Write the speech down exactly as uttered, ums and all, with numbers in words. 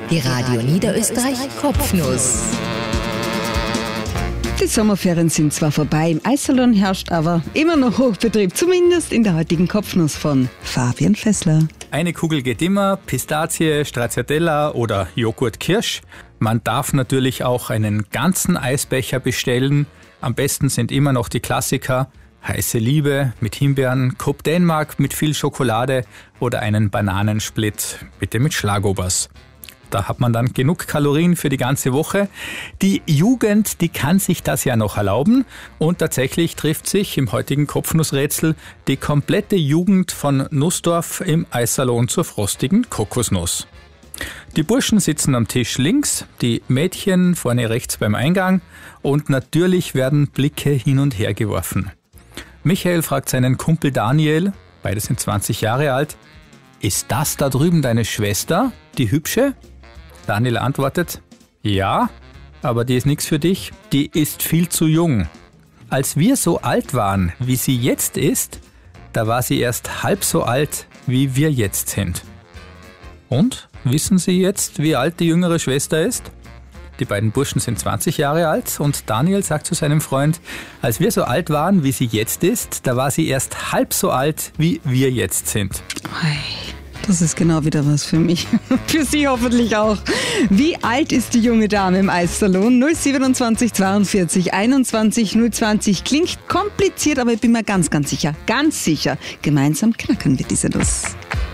Die Radio Niederösterreich Kopfnuss. Die Sommerferien sind zwar vorbei, im Eissalon herrscht aber immer noch Hochbetrieb, zumindest in der heutigen Kopfnuss von Fabian Fessler. Eine Kugel geht immer, Pistazie, Stracciatella oder Joghurt Kirsch. Man darf natürlich auch einen ganzen Eisbecher bestellen. Am besten sind immer noch die Klassiker: Heiße Liebe mit Himbeeren, Coupe Dänemark mit viel Schokolade oder einen Bananensplit, bitte mit Schlagobers. Da hat man dann genug Kalorien für die ganze Woche. Die Jugend, die kann sich das ja noch erlauben. Und tatsächlich trifft sich im heutigen Kopfnussrätsel die komplette Jugend von Nussdorf im Eissalon zur frostigen Kokosnuss. Die Burschen sitzen am Tisch links, die Mädchen vorne rechts beim Eingang. Und natürlich werden Blicke hin und her geworfen. Michael fragt seinen Kumpel Daniel, beide sind zwanzig Jahre alt: Ist das da drüben deine Schwester, die hübsche? Daniel antwortet: Ja, aber die ist nichts für dich, die ist viel zu jung. Als wir so alt waren, wie sie jetzt ist, da war sie erst halb so alt, wie wir jetzt sind. Und, wissen Sie jetzt, wie alt die jüngere Schwester ist? Die beiden Burschen sind zwanzig Jahre alt und Daniel sagt zu seinem Freund: Als wir so alt waren, wie sie jetzt ist, da war sie erst halb so alt, wie wir jetzt sind. Das ist genau wieder was für mich. Für Sie hoffentlich auch. Wie alt ist die junge Dame im Eissalon? null siebenundzwanzig zweiundvierzig einundzwanzig null zwanzig. Klingt kompliziert, aber ich bin mir ganz, ganz sicher, ganz sicher, gemeinsam knacken wir diese Nuss.